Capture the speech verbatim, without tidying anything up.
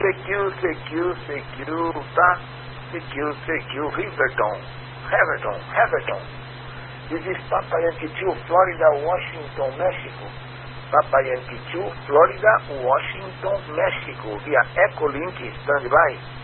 Seguiu, seguiu, seguiu, tá? Seguiu, seguiu, Riverton, Everton, Everton. This is Papa Yankee two, Florida, Washington, México. Papa Yankee two, Florida, Washington, México. Via Echolink, standby.